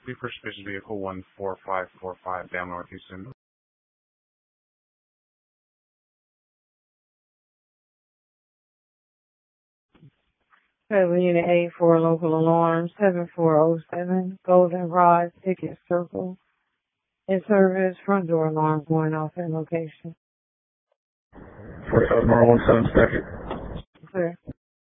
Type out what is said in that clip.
for suspicious vehicle 14545 down North Houston. 7 Unit 8 for local alarm 7407 Goldenrod Ticket Circle. In service, front door alarm going off in location. 47R17 second. Clear.